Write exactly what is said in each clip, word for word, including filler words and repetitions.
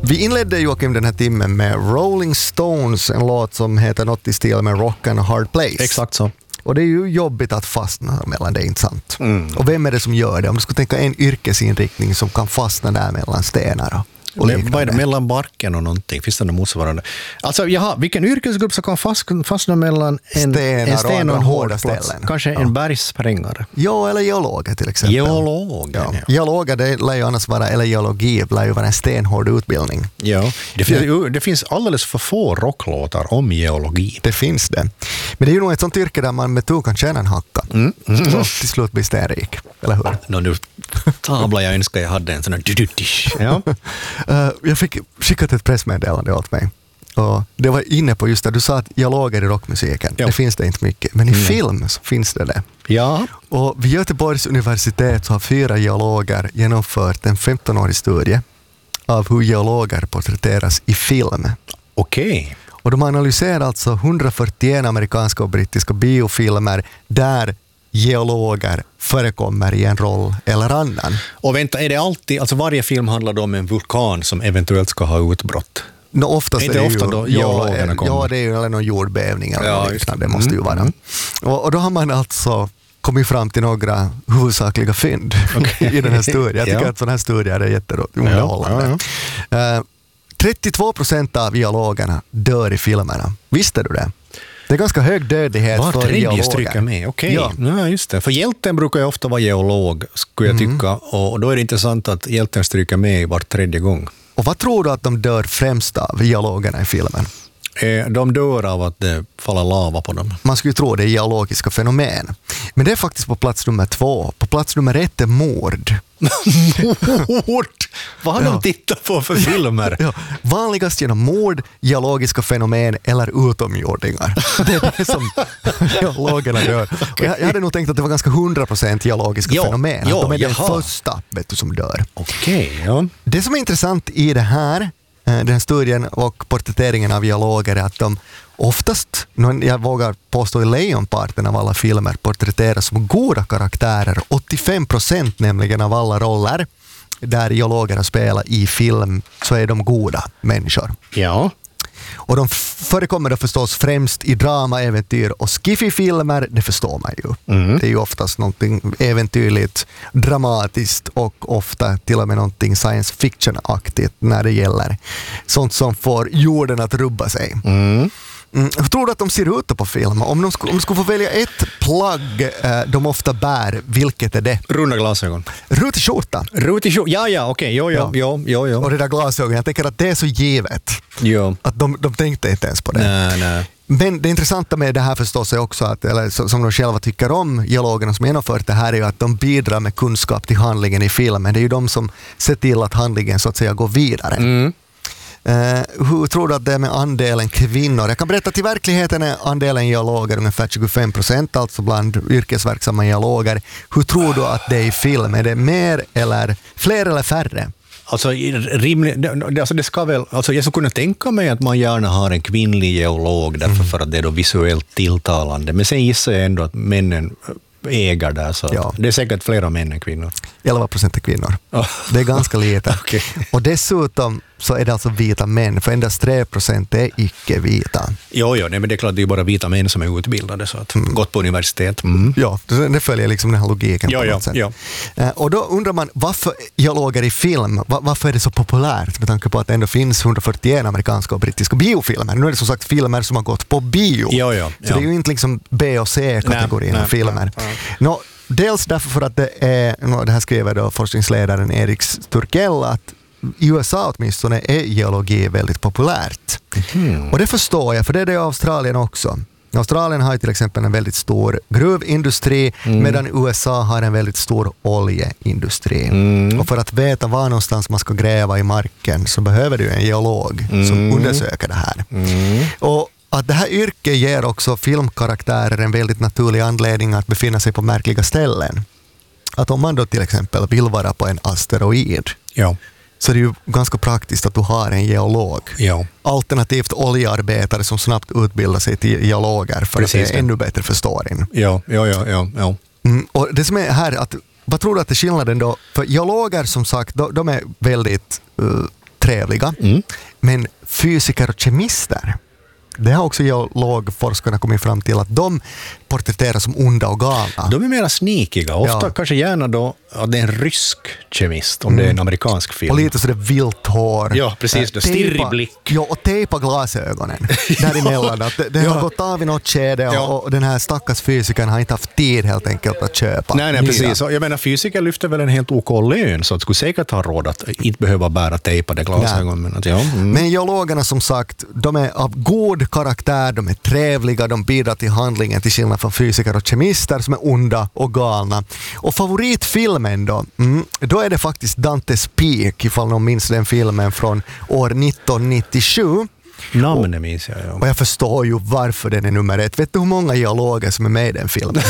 Vi inledde Joakim den här timmen med Rolling Stones, en låt som heter något i stil med Rock and a Hard Place. Exakt så. Och det är ju jobbigt att fastna mellan det, inte sant? Mm. Och vem är det som gör det? Om du skulle tänka en yrkesinriktning som kan fastna där mellan stenar och Men, vad är det mellan barken och någonting? Finns det något motsvarande? Alltså, jaha, vilken yrkesgrupp som kan fastna mellan en, stenar en sten och en hårda hård plats? ställen? Kanske ja. en bergsprängare? Ja, eller geologer till exempel. Geologer, ja. ja. Geologer, det lär ju annars vara, eller geologi lär ju vara en stenhård utbildning. Ja, det finns, det finns alldeles för få rocklåtar om geologi. Det finns det. Men det är ju nog ett sånt yrke där man med tur kan tjäna en hacka. Mm. Mm. Så till slut blir stenrik, eller hur? Nå, nu tablar jag önskar jag hade en sån här du-du-dish. Ja. uh, jag fick skickat ett pressmeddelande åt mig. Och det var inne på just det, du sa att geologer i rockmusiken, ja. det finns det inte mycket. Men i mm. film så finns det det. Ja. Och vid Göteborgs universitet så har fyra geologer genomfört en femtonårig studie av hur geologer porträtteras i film. Okej. Okay. Och de analyserar alltså hundrafyrtioen amerikanska och brittiska biofilmer där geologer förekommer i en roll eller annan. Och vänta, är det alltid, alltså varje film handlar om en vulkan som eventuellt ska ha utbrott? No, oftast är det, är det ju, ofta då ja, ja, det är ju eller någon jordbävning eller ja, liknande, det måste ju vara. Mm. Och, och då har man alltså kommit fram till några huvudsakliga fynd okay. i den här studien. Jag tycker ja. att sådana här studier är jätteunderhållande. Ja, ja, ja. Uh, trettiotvå procent av geologerna dör i filmerna. Visste du det? Det är ganska hög dödlighet var för geologer. stryka med, okej. Okay. Ja. ja, just det. För hjälten brukar ju ofta vara geolog, skulle jag tycka. Mm. Och då är det intressant att hjälten stryker med i var tredje gång. Och vad tror du att de dör främst av, geologerna i filmen? De dör av att det faller lava på dem. Man skulle tro det är geologiska fenomen. Men det är faktiskt på plats nummer två. På plats nummer ett är mord. Mord? Vad har ja. de tittat på för filmer? Ja. Vanligast genom mord, geologiska fenomen eller utomjordingar. Det är det som geologerna gör. Okay. Jag, jag hade nog tänkt att det var ganska hundra procent geologiska ja. fenomen. Att ja, de är jaha. den första vet du, som dör. Okay, ja. Det som är intressant i det här, den här studien och porträtteringen av geologer är att de oftast, jag vågar påstå i lejonparten av alla filmer, porträtteras som goda karaktärer. åttiofem procent nämligen av alla roller där geologerna spelar i film så är de goda människor. Ja. Och de förekommer då förstås främst i drama, äventyr och skiffy-filmer, det förstår man ju. Mm. Det är ju oftast någonting äventyrligt, dramatiskt och ofta till och med någonting science fiction-aktigt när det gäller sånt som får jorden att rubba sig. Mm. Mm. Hur tror du att de ser ut på film? Om de, sk- om de skulle få välja ett plagg eh, de ofta bär, vilket är det? Runda glasögon. Rutig skjorta. Rutig skjorta, ja ja, okej, okay. jo, jo, jo, jo, jo. Och det där glasögon, jag tänker att det är så givet. Jo. Att de, de tänkte inte ens på det. Nej, nej. Men det intressanta med det här förstås är också att, eller som de själva tycker om, geologerna som genomfört det här, är ju att de bidrar med kunskap till handlingen i filmen. Det är ju de som ser till att handlingen så att säga går vidare. Mm. Uh, hur tror du att det är med andelen kvinnor? Jag kan berätta att i verkligheten är andelen geologer ungefär tjugofem procent, alltså bland yrkesverksamma geologer. Hur tror du att det är i film? Är det mer eller fler eller färre? Alltså, rimligt, alltså det ska väl, alltså jag skulle kunna tänka mig att man gärna har en kvinnlig geolog därför mm. för att det är då visuellt tilltalande. Men sen gissar jag ändå att männen äger där, så ja. det är säkert flera män än kvinnor. elva procent är kvinnor. Oh. Det är ganska lite. Okay. Och dessutom så är det alltså vita män, för endast tre procent är icke-vita. Jo, jo, nej, men det är klart det är bara vita män som är utbildade, så att mm. gått på universitet. Mm. Ja, det följer liksom den här logiken ja, på ja, något sätt. Ja. Och då undrar man, varför geologer i film, varför är det så populärt? Med tanke på att det ändå finns hundrafyrtioen amerikanska och brittiska biofilmer. Nu är det som sagt filmer som har gått på bio. Ja, ja, så ja. det är ju inte liksom B- och C-kategorin av filmer. Nej, nej. Nå, dels därför för att det är, det här skriver då forskningsledaren Erik Sturkell, att i U S A åtminstone är geologi väldigt populärt. Mm. Och det förstår jag, för det är det i Australien också. Australien har till exempel en väldigt stor gruvindustri, mm. medan U S A har en väldigt stor oljeindustri. Mm. Och för att veta var någonstans man ska gräva i marken så behöver du en geolog mm. som undersöker det här. Mm. Och att det här yrket ger också filmkaraktärer en väldigt naturlig anledning att befinna sig på märkliga ställen. Att om man då till exempel vill vara på en asteroid, ja. så det är ju ganska praktiskt att du har en geolog. Ja. Alternativt oljearbetare som snabbt utbildar sig till geologer för Precis, att det är ännu bättre för storyn. Ja, ja, ja, ja, ja. Mm, och det som är här, att, vad tror du att det är skillnaden då? För geologer som sagt, de, de är väldigt uh, trevliga. Mm. Men fysiker och kemister, det har också geologforskarna kommit fram till att de porträtteras som onda och galna. De är mera snikiga. Ofta Ja. kanske gärna då att det är en rysk kemist om mm. det är en amerikansk film. Och lite så det vilt hår. Ja, precis. Det stirrig blick. Ja, och tejpa glasögonen däremellan. Att det det ja. har gått av i något skede och, Ja. och den här stackars fysikern har inte haft tid helt enkelt att köpa. Nej, nej, nya. precis. Jag menar, fysiker lyfter väl en helt OK lön, så att skulle säkert ha råd att inte behöva bära tejpade glasögon. Men, att, ja. mm. Men geologerna som sagt, de är av god karaktär, de är trevliga, de bidrar till handlingen till skillnad från fysiker och kemister som är onda och galna. Och favoritfilmen då, mm, då är det faktiskt Dantes Peak, ifall någon minns den filmen från år nittonhundranittiosju. Namnet minns jag, ja. Och jag förstår ju varför den är nummer ett. Vet du hur många geologer som är med i den filmen?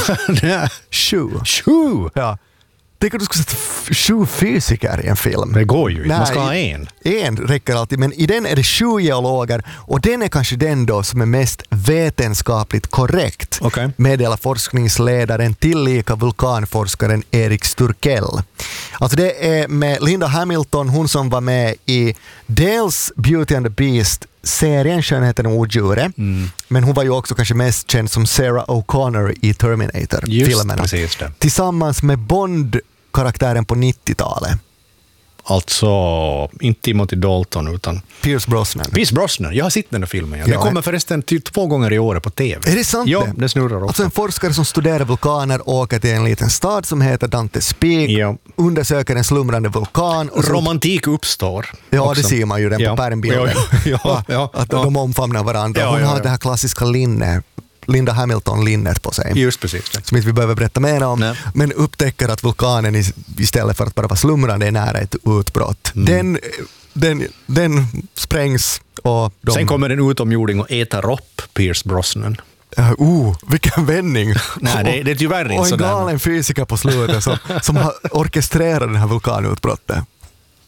Sju. Sju? Ja. Tänk att du skulle sätta f- sju fysiker i en film. Det går ju inte. Nej, Man ska ha en. En räcker alltid, men i den är det sju geologer och den är kanske den då som är mest vetenskapligt korrekt. Okay. Meddelar forskningsledaren tillika vulkanforskaren Erik Sturkell. Alltså det är med Linda Hamilton, hon som var med i dels Beauty and the Beast serien Skönheten och odjuret, mm. men hon var ju också kanske mest känd som Sarah O'Connor i Terminator-filmerna. Tillsammans med Bond-karaktären på nittiotalet. Alltså, inte Timothy Dalton utan Pierce Brosnan. Pierce Brosnan, jag har sett den här filmen. Ja. Ja. Den kommer förresten till två gånger i året på tv. Är det sant? Ja, det? det snurrar också. Alltså en forskare som studerar vulkaner åker till en liten stad som heter Dantes Peak, ja. undersöker en slumrande vulkan. Och så... Romantik uppstår. Ja, också. det ser man ju den ja. på pärmbilden. Ja, ja, ja, ja, att ja. de omfamnar varandra. Ja, Hon ja, har ja. det här klassiska linne, Linda Hamilton-linnet på sig. Just precis. Som inte vi behöver berätta mer om. Nej. Men upptäcker att vulkanen istället för att bara vara slumrande är nära ett utbrott. Mm. Den, den, den sprängs och de... Sen kommer en utomjording och äter upp Pierce Brosnan. Uh, oh, vilken vändning. Nej, det, det är tyvärr inte och en sådär. galen fysiker på slutet som, som har orkestrerat den här vulkanutbrottet.